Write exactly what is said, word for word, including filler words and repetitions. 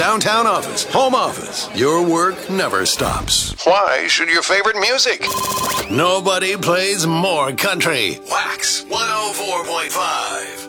downtown office, home office, your work never stops. Why should your favorite music? Nobody plays more country. Wax one oh four point five.